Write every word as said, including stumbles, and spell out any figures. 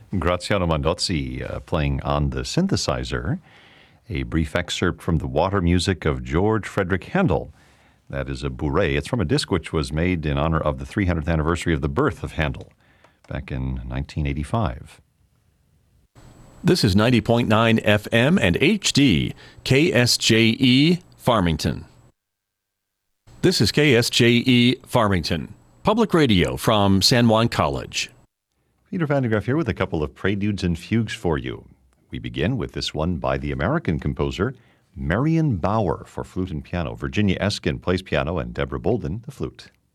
Graziano Mondozzi uh, playing on the synthesizer, a brief excerpt from the water music of George Frederick Handel. That is a bourrée. It's from a disc which was made in honor of the three hundredth anniversary of the birth of Handel back in nineteen eighty-five. This is ninety point nine F M and H D, K S J E, Farmington. This is K S J E, Farmington, public radio from San Juan College. Peter Van de Graaff here with a couple of preludes and fugues for you. We begin with this one by the American composer Marion Bauer for flute and piano. Virginia Eskin plays piano and Deborah Bolden the flute.